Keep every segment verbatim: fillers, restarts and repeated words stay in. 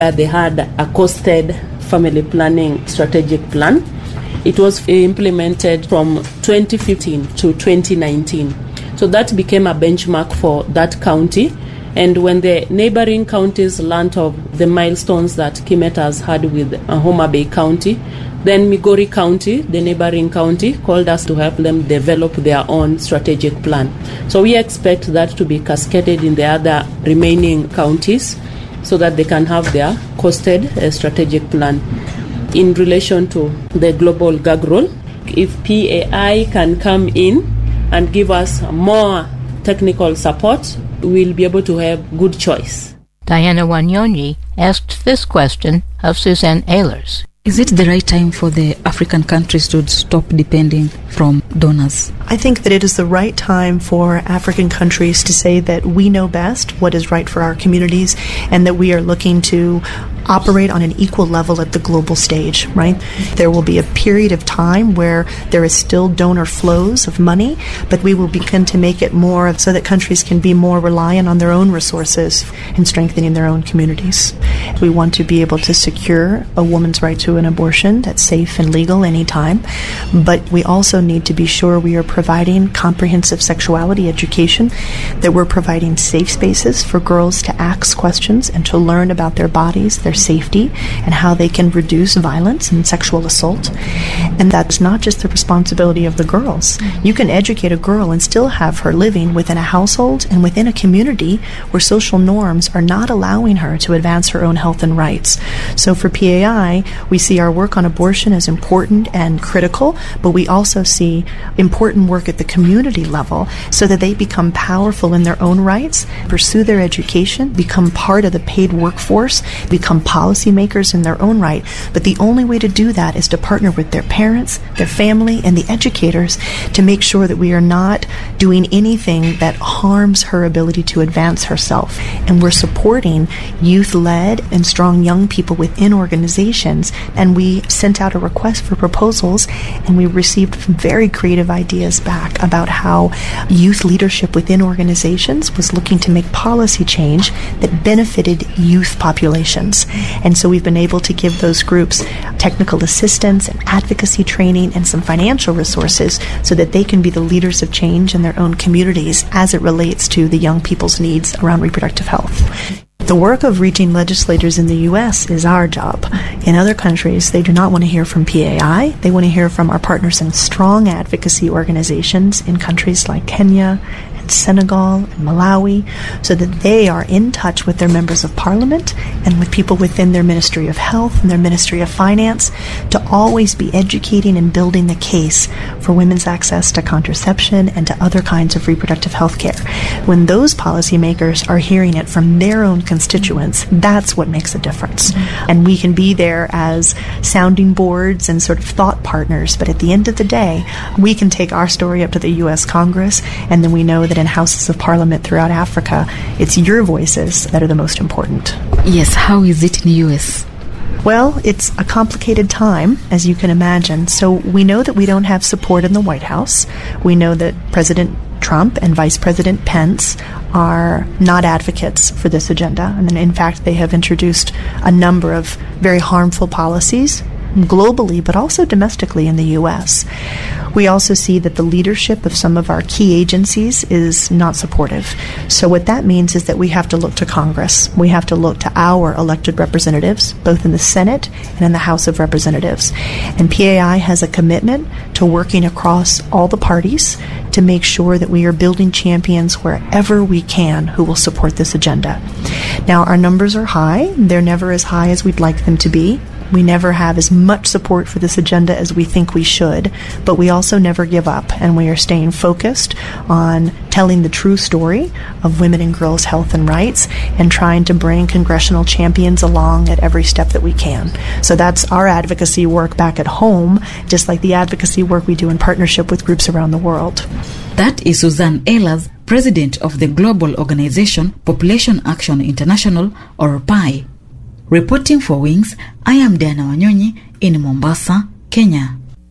Uh, they had a costed family planning strategic plan. It was implemented from twenty fifteen to twenty nineteen. So that became a benchmark for that county. And when the neighboring counties learned of the milestones that Kimetas had with uh, Homa Bay County, then Migori County, the neighboring county, called us to help them develop their own strategic plan. So we expect that to be cascaded in the other remaining counties so that they can have their costed uh, strategic plan. In relation to the global gag rule, if P A I can come in and give us more technical support, we'll be able to have good choice. Diana Wanyonyi asked this question of Suzanne Ehlers. Is it the right time for the African countries to stop depending from donors? I think that it is the right time for African countries to say that we know best what is right for our communities and that we are looking to operate on an equal level at the global stage, right? There will be a period of time where there is still donor flows of money, but we will begin to make it more so that countries can be more reliant on their own resources and strengthening their own communities. We want to be able to secure a woman's right to an abortion that's safe and legal anytime, but we also need to be sure we are providing comprehensive sexuality education, that we're providing safe spaces for girls to ask questions and to learn about their bodies, their safety, and how they can reduce violence and sexual assault. And that's not just the responsibility of the girls. You can educate a girl and still have her living within a household and within a community where social norms are not allowing her to advance her own health and rights. So for P A I, we see our work on abortion as important and critical, but we also see important work at the community level so that they become powerful in their own rights, pursue their education, become part of the paid workforce, become policymakers in their own right. But the only way to do that is to partner with their parents, their family, and the educators to make sure that we are not doing anything that harms her ability to advance herself. And we're supporting youth-led and strong young people within organizations. And we sent out a request for proposals, and we received very creative ideas back about how youth leadership within organizations was looking to make policy change that benefited youth populations. And so we've been able to give those groups technical assistance and advocacy training and some financial resources so that they can be the leaders of change in their own communities as it relates to the young people's needs around reproductive health. The work of reaching legislators in the U S is our job. In other countries, they do not want to hear from P A I. They want to hear from our partners in strong advocacy organizations in countries like Kenya, Senegal, and Malawi, so that they are in touch with their members of parliament and with people within their Ministry of Health and their Ministry of Finance to always be educating and building the case for women's access to contraception and to other kinds of reproductive health care. When those policymakers are hearing it from their own constituents, that's what makes a difference. Mm-hmm. And we can be there as sounding boards and sort of thought partners, but at the end of the day, we can take our story up to the U S Congress, and then we know that in houses of parliament throughout Africa, it's your voices that are the most important. Yes, how is it in the U S? Well, it's a complicated time, as you can imagine. So we know that we don't have support in the White House. We know that President Trump and Vice President Pence are not advocates for this agenda. And in fact, they have introduced a number of very harmful policies globally, but also domestically in the U S. We also see that the leadership of some of our key agencies is not supportive. So what that means is that we have to look to Congress. We have to look to our elected representatives, both in the Senate and in the House of Representatives. And P A I has a commitment to working across all the parties to make sure that we are building champions wherever we can who will support this agenda. Now, our numbers are high. They're never as high as we'd like them to be. We never have as much support for this agenda as we think we should, but we also never give up, and we are staying focused on telling the true story of women and girls' health and rights and trying to bring congressional champions along at every step that we can. So that's our advocacy work back at home, just like the advocacy work we do in partnership with groups around the world. That is Suzanne Ehlers, President of the global organization Population Action International, or P A I. Reporting for Wings, I am Diana Wanyonyi in Mombasa, Kenya.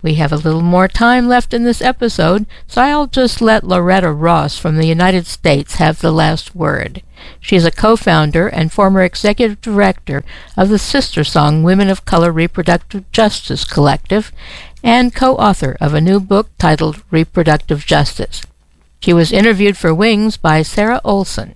We have a little more time left in this episode, so I'll just let Loretta Ross from the United States have the last word. She is a co-founder and former executive director of the Sister Song Women of Color Reproductive Justice Collective and co-author of a new book titled Reproductive Justice. She was interviewed for Wings by Sarah Olson.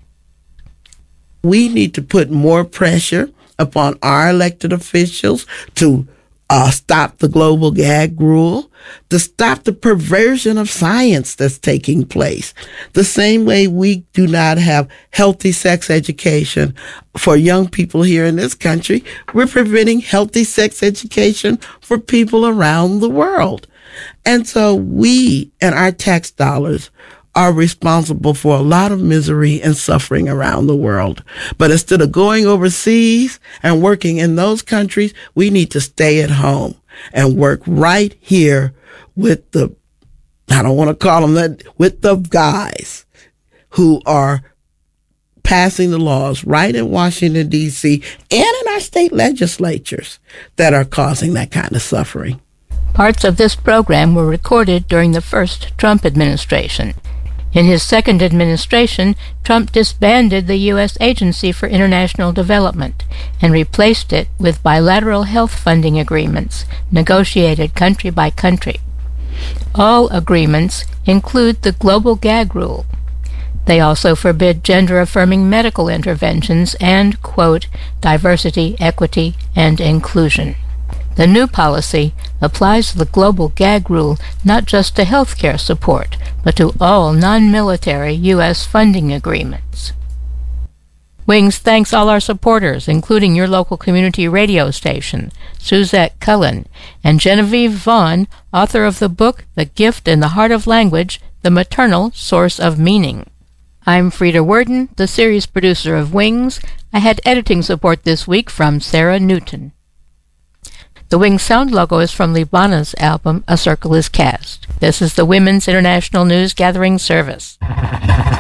We need to put more pressure upon our elected officials to uh, stop the global gag rule, to stop the perversion of science that's taking place. The same way we do not have healthy sex education for young people here in this country, we're preventing healthy sex education for people around the world. And so we and our tax dollars are responsible for a lot of misery and suffering around the world. But instead of going overseas and working in those countries, we need to stay at home and work right here with the, I don't want to call them that, with the guys who are passing the laws right in Washington, D C and in our state legislatures that are causing that kind of suffering. Parts of this program were recorded during the first Trump administration. In his second administration, Trump disbanded the U S Agency for International Development and replaced it with bilateral health funding agreements, negotiated country by country. All agreements include the global gag rule. They also forbid gender-affirming medical interventions and, quote, diversity, equity, and inclusion. The new policy applies the global gag rule not just to healthcare support, but to all non-military U S funding agreements. Wings thanks all our supporters, including your local community radio station, Suzette Cullen, and Genevieve Vaughn, author of the book The Gift in the Heart of Language, The Maternal Source of Meaning. I'm Frida Worden, the series producer of Wings. I had editing support this week from Sarah Newton. The Wings sound logo is from Libana's album A Circle is Cast. This is the Women's International News Gathering Service.